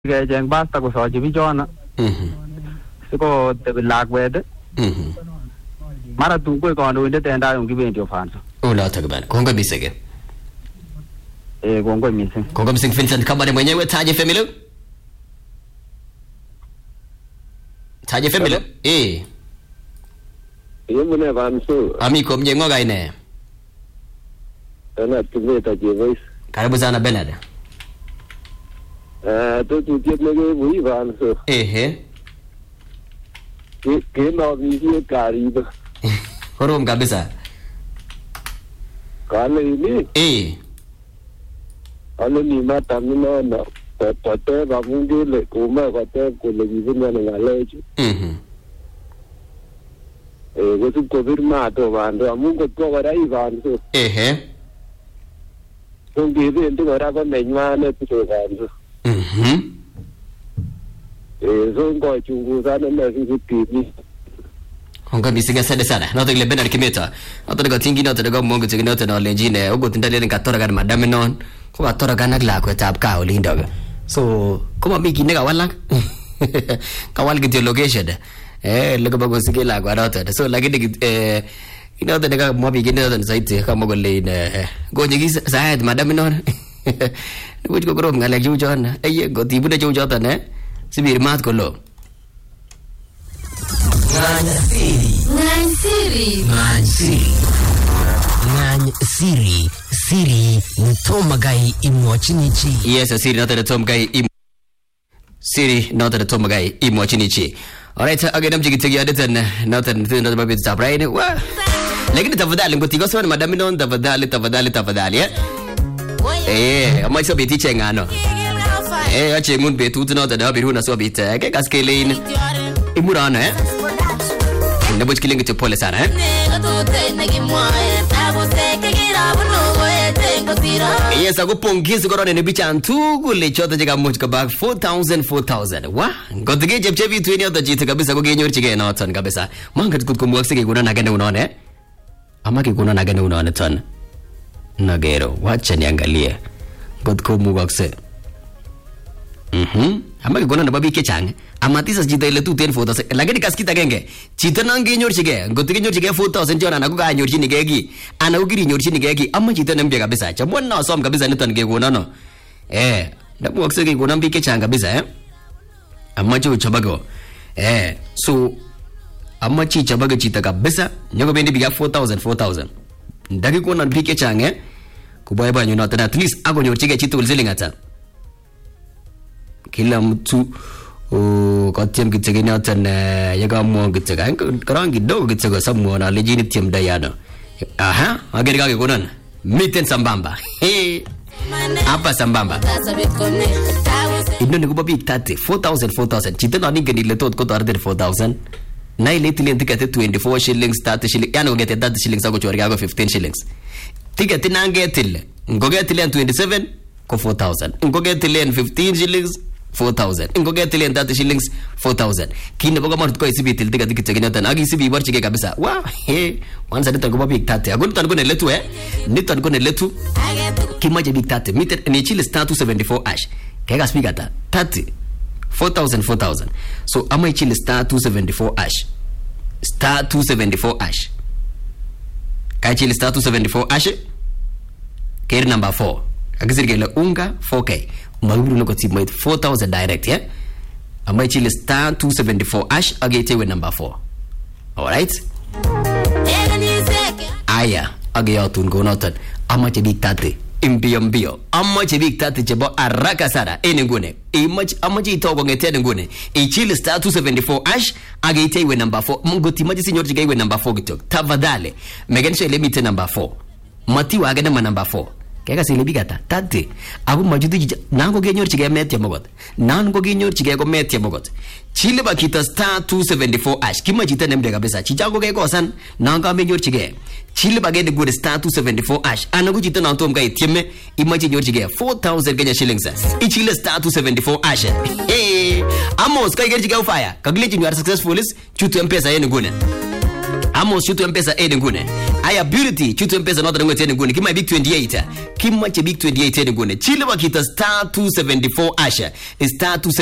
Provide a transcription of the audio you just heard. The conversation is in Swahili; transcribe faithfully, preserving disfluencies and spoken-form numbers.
ke jeng basta ko soji bijona Mhm. siko de lakwede Mhm. mara tu ko ko ndo ndete nda yung kibendi ofanso Ola takabana. Konga bisege. eh kongwe missing Konga msing Vincent Kabare mwenyewe Taje Family. Taje Family. Eh. Yemune vanso Amiko mjengo gaine. ana tumeta je voice Karibu sana Bernard. eh to tu je mege vui vanso Ehe. ke ke no video karibu Horom kabisa. kale ini Eh. alo ni mata mino na pate ba mungile kuma pate ko le vivuna na leche Mhm. eh gosu ko firmato vando amungo to vara i vanso Ehe. kongi vende vara ko menyane to vanso Mhm. eh zo ngo chunguza na na viviti Konga bisinga sada sana. Noto ile Bernard Kimeta. Noto daga tingi noto daga mongo tingi noto na lenjine. Ogo tindale ni katora gan madame non. Ko katora gan nagla ko tab ka olindoga. So, kuma bigi nega wala. Kawal gityo location. Eh, logo bago sige la kwa noto. So, lagi dig eh inoto daga mo bigi noto na site ka mo golle ne. Go nyigi saad madame non. Nuj ko grom ngala ju jon. Eye go tibu de ju jota ne. Sibir mat ko lo. Nganya siri. Ngany siri. Nganya siri. Nganya siri. Siri ntomagai imwachinichi. Yes, siri not the Tom guy im Siri not the Tom guy im wachinichi. Alright, again I'm jiggy editan not an thing not about stop right. What? Lakini tafadhali ngotigo sana madam non tafadhali tafadhali tafadhali eh. Eh, ama so biti chengano. Eh, ache mun betu tno ta da biru na so bita. Ke kaskelein. Imurana eh. Nebo kilingi to pole sana eh. Yes, I go pongezi korone ne bicha ntugu le chota jaga mochka bag four thousand four thousand. Wa? Ngotige jepche vitu ni ota jita kabisa go genyor chige na ton kabisa. Manga tukutkumbuka sige kuna nagane unaona eh. Ama kikuna nagane unaona ton. Nagero, wacha niangalie. Ngotkumbuka. Mhm. Ama kikuna na babi kechang. Amatisa jita ile tu ten four thousand. Lakini kaskita genge. Jita nange nyor chige. Ngotige nyor chige four thousand jona na kuga nyor chini gegi. Ana ugiri nyor chini gegi. Ama jita nambia kabisa. Chamwa na som kabisa niton ge kuna no. Eh, ndabu wakse ge kuna mbike changa kabisa eh. Ama chu chabago. Eh, so ama chi chabago jita kabisa. Nyoko bendi biga four thousand four thousand. Ndagi kuna mbike changa eh. Kubaye ba nyuna tena at least ako nyor chige chitu ulziling ata. Kila mtu o katem kitege ni atan yaga mo kitege karang kidogo kitege samu na lejini tim dayano. Aha, ageri kage kunan miten sambamba. He. Apa sambamba? Indo ni kubabi thirty four thousand four thousand. Chita na ni gani letot ko tarder four thousand. Na ile tili tikete twenty-four shillings thirty shillings. Yani ngete thirty shillings ako chori ako fifteen shillings. Tikete na ngetil. Ngogete twenty-seven ko four thousand. Ngogete fifteen shillings four thousand. Ingo get tilian thirty shillings four thousand. Kina boga mar ko isibi til tiga tiga chegena tan agi isibi bar chege kabisa. Wa he wanza nitan ko big thirty. Agun tan ko ne letu eh. Nitan ko ne letu. Kimaje big thirty. Meter ni chile star two seventy-four ash. Kega speaker ta thirty. four thousand four thousand. So ama chile star two seventy-four ash. Star two seventy-four ash. Kai chile star two seventy-four ash. Keri number four. Agizirgele unga four K. Maguru no koti made four thousand direct, yeah? Amai chile star two seventy-four ash agate with number four. Alright? Aya, agaya tungo notan. Ama che big tate. Imbio mbio. Ama che big tate chebo araka sara. Ene ngune. Imach ama che itogo ngete ngune. I chile star two seventy-four ash agate with number four. Mungoti maji sinyor chigai with number four gitok. Tafadhali. Meganisha limite number four. Matiwa agane ma number four. Kega sile bigata tati abu majudu jija nango genyor chige metia mogot nango genyor chige ko metia mogot chile bakita star two seventy-four ash kima jita nemde kabisa chichago ge kosan nanga menyor chige chile bagede good star two seventy-four ash anago jita na tom ga itieme imaji nyor chige four thousand Kenya shillings i chile star two seventy-four ash eh amos kai gerji ga fire kagle you are successful is chutu mpesa yene ngune amos chutu mpesa ene ngune Aya Beauty chutu mpesa noto ngwe tene ngune kima big twenty-eight. Kima che big twenty-eight tene ngune. Chile wakita star two seventy-four asha. Star two